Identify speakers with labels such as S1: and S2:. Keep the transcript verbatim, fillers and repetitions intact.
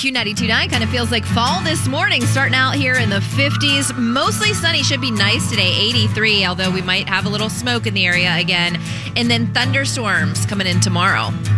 S1: Q ninety-two point nine kind of feels like fall this morning, starting out here in the fifties. Mostly sunny, should be nice today, eighty-three, although we might have a little smoke in the area again. And then thunderstorms coming in tomorrow.